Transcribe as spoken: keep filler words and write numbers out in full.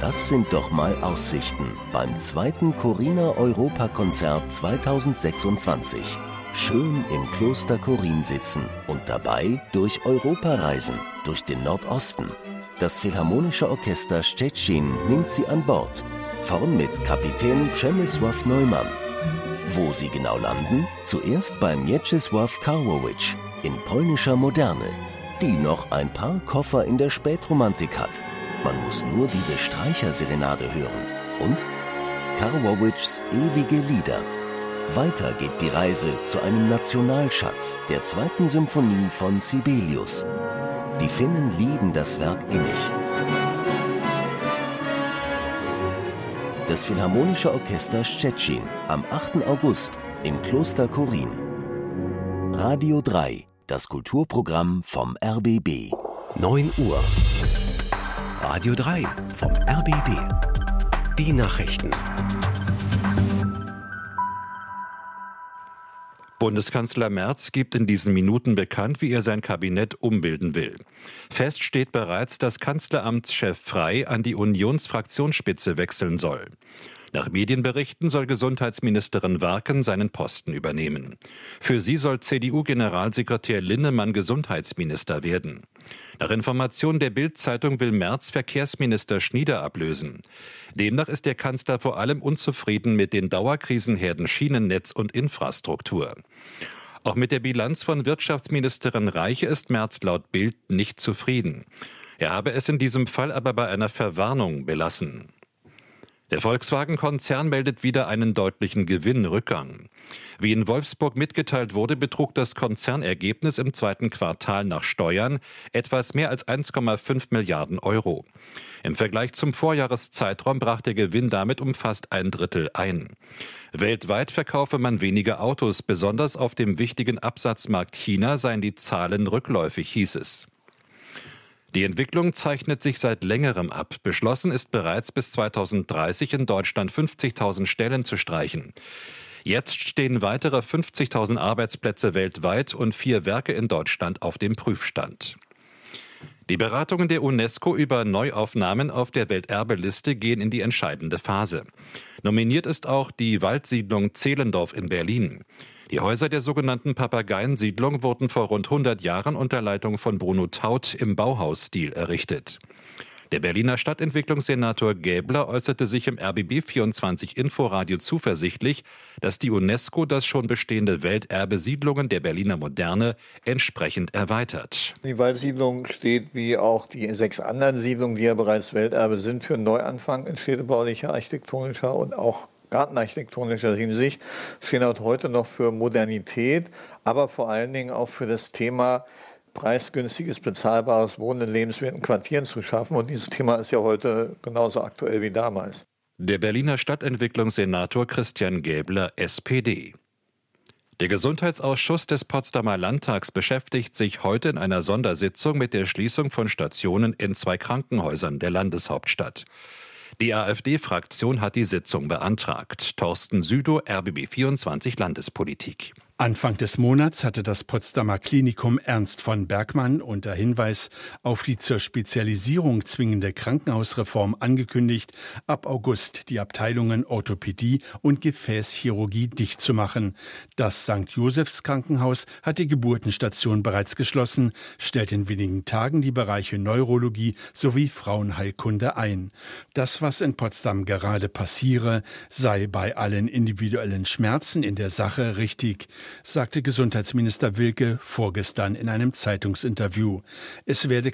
Das sind doch mal Aussichten beim zweiten Corina-Europakonzert zweitausendsechsundzwanzig. Schön im Kloster Korin sitzen und dabei durch Europa reisen, durch den Nordosten. Das Philharmonische Orchester Szczecin nimmt sie an Bord. Vorn mit Kapitän Przemysław Neumann. Wo sie genau landen? Zuerst bei Mieczysław Karłowicz in polnischer Moderne, die noch ein paar Koffer in der Spätromantik hat. Man muss nur diese Streicherserenade hören. Und Karłowicz' ewige Lieder. Weiter geht die Reise zu einem Nationalschatz, der zweiten Symphonie von Sibelius. Die Finnen lieben das Werk innig. Das Philharmonische Orchester Szczecin am achten August im Kloster Korin. Radio drei, das Kulturprogramm vom R B B. neun Uhr. Radio drei vom R B B. Die Nachrichten. Bundeskanzler Merz gibt in diesen Minuten bekannt, wie er sein Kabinett umbilden will. Fest steht bereits, dass Kanzleramtschef Frey an die Unionsfraktionsspitze wechseln soll. Nach Medienberichten soll Gesundheitsministerin Warken seinen Posten übernehmen. Für sie soll C D U-Generalsekretär Linnemann Gesundheitsminister werden. Nach Informationen der Bild-Zeitung will Merz Verkehrsminister Schnieder ablösen. Demnach ist der Kanzler vor allem unzufrieden mit den Dauerkrisenherden Schienennetz und Infrastruktur. Auch mit der Bilanz von Wirtschaftsministerin Reiche ist Merz laut Bild nicht zufrieden. Er habe es in diesem Fall aber bei einer Verwarnung belassen. Der Volkswagen-Konzern meldet wieder einen deutlichen Gewinnrückgang. Wie in Wolfsburg mitgeteilt wurde, betrug das Konzernergebnis im zweiten Quartal nach Steuern etwas mehr als eins Komma fünf Milliarden Euro. Im Vergleich zum Vorjahreszeitraum brach der Gewinn damit um fast ein Drittel ein. Weltweit verkaufe man weniger Autos, besonders auf dem wichtigen Absatzmarkt China seien die Zahlen rückläufig, hieß es. Die Entwicklung zeichnet sich seit längerem ab. Beschlossen ist bereits bis zweitausenddreißig in Deutschland fünfzigtausend Stellen zu streichen. Jetzt stehen weitere fünfzigtausend Arbeitsplätze weltweit und vier Werke in Deutschland auf dem Prüfstand. Die Beratungen der UNESCO über Neuaufnahmen auf der Welterbeliste gehen in die entscheidende Phase. Nominiert ist auch die Waldsiedlung Zehlendorf in Berlin. Die Häuser der sogenannten Papageiensiedlung wurden vor rund hundert Jahren unter Leitung von Bruno Taut im Bauhausstil errichtet. Der Berliner Stadtentwicklungssenator Gäbler äußerte sich im R B B vierundzwanzig Inforadio zuversichtlich, dass die UNESCO das schon bestehende Welterbe Siedlungen der Berliner Moderne entsprechend erweitert. Die Waldsiedlung steht wie auch die sechs anderen Siedlungen, die ja bereits Welterbe sind, für einen Neuanfang in städtebaulicher, architektonischer und auch gartenarchitektonischer Hinsicht, stehen auch heute noch für Modernität, aber vor allen Dingen auch für das Thema preisgünstiges, bezahlbares Wohnen in lebenswerten Quartieren zu schaffen. Und dieses Thema ist ja heute genauso aktuell wie damals. Der Berliner Stadtentwicklungssenator Christian Gäbler, S P D. Der Gesundheitsausschuss des Potsdamer Landtags beschäftigt sich heute in einer Sondersitzung mit der Schließung von Stationen in zwei Krankenhäusern der Landeshauptstadt. Die AfD-Fraktion hat die Sitzung beantragt. Thorsten Südow, R B B vierundzwanzig Landespolitik. Anfang des Monats hatte das Potsdamer Klinikum Ernst von Bergmann unter Hinweis auf die zur Spezialisierung zwingende Krankenhausreform angekündigt, ab August die Abteilungen Orthopädie und Gefäßchirurgie dicht zu machen. Das Sankt Josephs Krankenhaus hat die Geburtenstation bereits geschlossen, stellt in wenigen Tagen die Bereiche Neurologie sowie Frauenheilkunde ein. Das, was in Potsdam gerade passiere, sei bei allen individuellen Schmerzen in der Sache richtig, sagte Gesundheitsminister Wilke vorgestern in einem Zeitungsinterview. Es werde